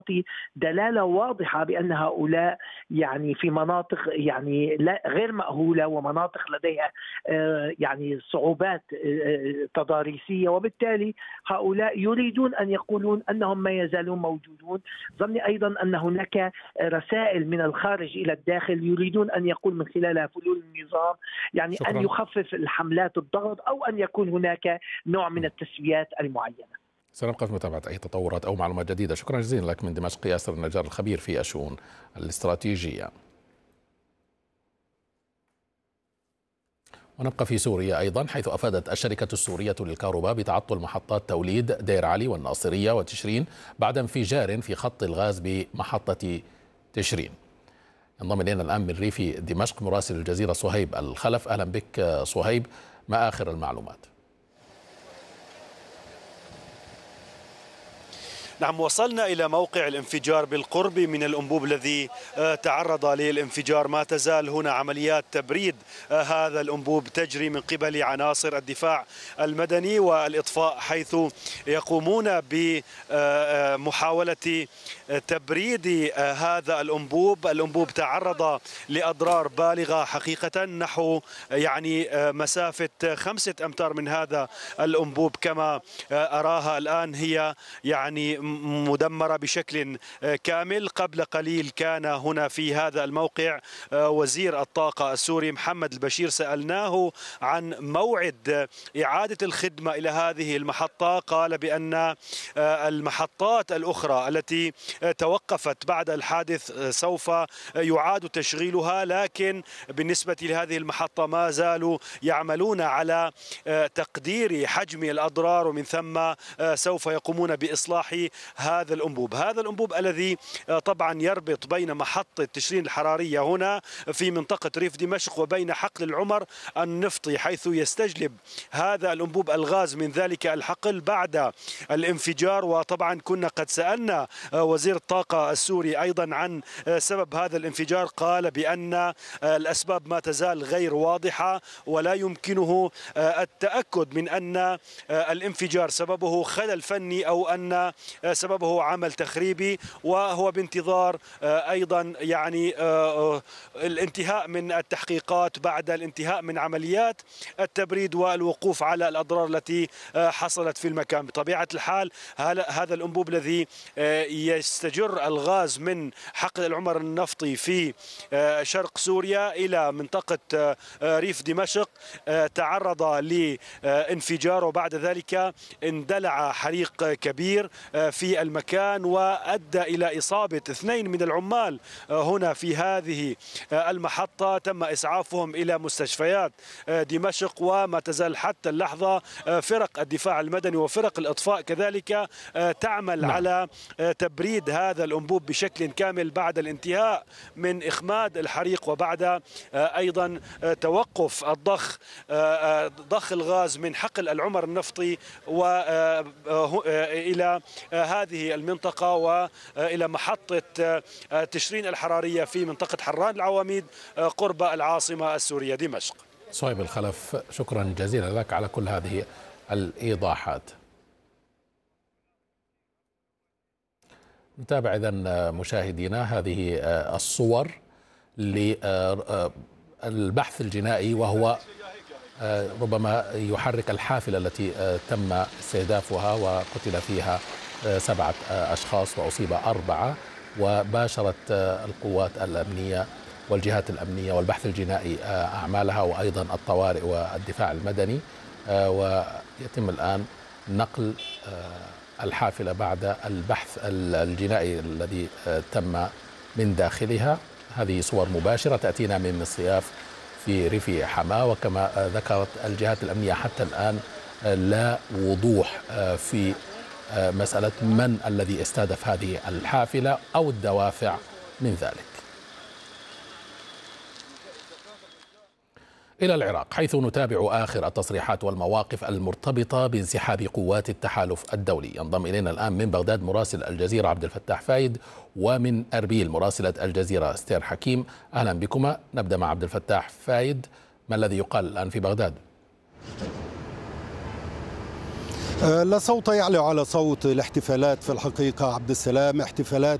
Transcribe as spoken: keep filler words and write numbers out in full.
دلالة واضحة بأن هؤلاء يعني في مناطق يعني لا غير مأهولة ومناطق لديها يعني صعوبات تضاريسية، وبالتالي هؤلاء يريدون أن يقولون أنهم ما يزالون موجودون. ظني أيضا أن هناك رسائل من الخارج إلى الداخل يريدون أن يقول من خلالها فلول النظام يعني شكرا. أن يخفف الحملات الضغط أو أن يكون هناك نوع من التسويات المعينة. سنبقى في متابعة أي تطورات أو معلومات جديدة. شكرا جزيلا لك من دمشق ياسر النجار الخبير في الشؤون الاستراتيجية. ونبقى في سوريا أيضا، حيث أفادت الشركة السورية للكهرباء بتعطل محطات توليد دير علي والناصرية وتشرين بعد انفجار في خط الغاز بمحطة تشرين. ينضم إلينا الآن من ريف دمشق مراسل الجزيرة صهيب الخلف. أهلا بك صهيب، ما آخر المعلومات؟ نعم، وصلنا إلى موقع الانفجار بالقرب من الأنبوب الذي تعرض للانفجار. ما تزال هنا عمليات تبريد هذا الأنبوب تجري من قبل عناصر الدفاع المدني والإطفاء، حيث يقومون بمحاولة تبريد هذا الأنبوب. الأنبوب تعرض لأضرار بالغة حقيقة، نحو يعني مسافة خمسة أمتار من هذا الأنبوب كما أراها الآن، هي يعني مدمرة بشكل كامل. قبل قليل كان هنا في هذا الموقع وزير الطاقة السوري محمد البشير، سألناه عن موعد إعادة الخدمة إلى هذه المحطة. قال بأن المحطات الأخرى التي توقفت بعد الحادث سوف يعاد تشغيلها، لكن بالنسبة لهذه المحطة ما زالوا يعملون على تقدير حجم الأضرار، ومن ثم سوف يقومون بإصلاح هذا الأنبوب. هذا الأنبوب الذي طبعا يربط بين محطة تشرين الحرارية هنا في منطقة ريف دمشق وبين حقل العمر النفطي، حيث يستجلب هذا الأنبوب الغاز من ذلك الحقل بعد الانفجار. وطبعا كنا قد سألنا وزير الطاقة السوري أيضا عن سبب هذا الانفجار. قال بأن الأسباب ما تزال غير واضحة، ولا يمكنه التأكد من أن الانفجار سببه خلل فني أو أن سببه عمل تخريبي، وهو بانتظار أيضا يعني الانتهاء من التحقيقات بعد الانتهاء من عمليات التبريد والوقوف على الأضرار التي حصلت في المكان. بطبيعة الحال هذا الأنبوب الذي يستجر الغاز من حقل العمر النفطي في شرق سوريا إلى منطقة ريف دمشق تعرض لانفجار، وبعد ذلك اندلع حريق كبير في المكان وأدى إلى إصابة اثنين من العمال هنا في هذه المحطة. تم إسعافهم إلى مستشفيات دمشق، وما تزال حتى اللحظة فرق الدفاع المدني وفرق الإطفاء كذلك تعمل نعم. على تبريد هذا الأنبوب بشكل كامل بعد الانتهاء من إخماد الحريق، وبعد أيضا توقف الضخ ضخ الغاز من حقل العمر النفطي وإلى هذه المنطقة وإلى محطة تشرين الحرارية في منطقة حران العواميد قرب العاصمة السورية دمشق. صهيب الخلف، شكرا جزيلا لك على كل هذه الإيضاحات. نتابع إذن مشاهدينا هذه الصور للبحث الجنائي، وهو ربما يحرك الحافلة التي تم استهدافها وقتل فيها سبعة أشخاص وأصيب أربعة، وباشرت القوات الأمنية والجهات الأمنية والبحث الجنائي أعمالها، وأيضا الطوارئ والدفاع المدني. ويتم الآن نقل الحافلة بعد البحث الجنائي الذي تم من داخلها. هذه صور مباشرة تأتينا من مصياف في ريف حماة، وكما ذكرت الجهات الأمنية حتى الآن لا وضوح في مسألة من الذي استهدف هذه الحافلة أو الدوافع من ذلك. إلى العراق، حيث نتابع آخر التصريحات والمواقف المرتبطة بانسحاب قوات التحالف الدولي. ينضم إلينا الآن من بغداد مراسل الجزيرة عبد الفتاح فايد، ومن أربيل مراسلة الجزيرة استير حكيم. أهلا بكما. نبدأ مع عبد الفتاح فايد، ما الذي يقال الآن في بغداد؟ لا صوت يعلو على صوت الاحتفالات في الحقيقة عبد السلام، احتفالات